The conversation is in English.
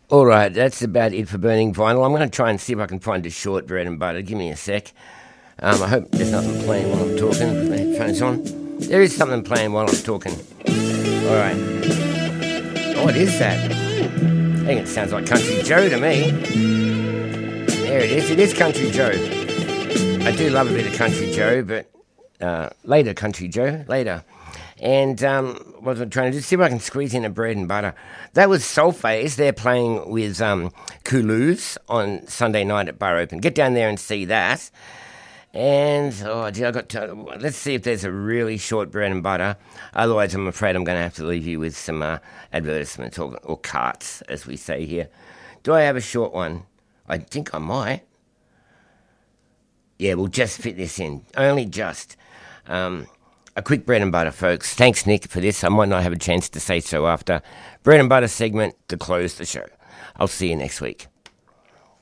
All right, that's about it for Burning Vinyl. I'm going to try and see if I can find a short bread and butter. Give me a sec. I hope there's nothing playing while I'm talking. Put my headphones on. There is something playing while I'm talking. All right. What is that? I think it sounds like Country Joe to me. There it is. It is Country Joe. I do love a bit of Country Joe, but later, Country Joe, later. And what was I trying to do? See if I can squeeze in a bread and butter. That was Soulphase. They're playing with Cooloo's on Sunday night at Bar Open. Get down there and see that. And, let's see if there's a really short bread and butter. Otherwise, I'm afraid I'm going to have to leave you with some advertisements or carts, as we say here. Do I have a short one? I think I might. Yeah, we'll just fit this in. Only just. A quick bread and butter, folks. Thanks, Nick, for this. I might not have a chance to say so after bread and butter segment to close the show. I'll see you next week.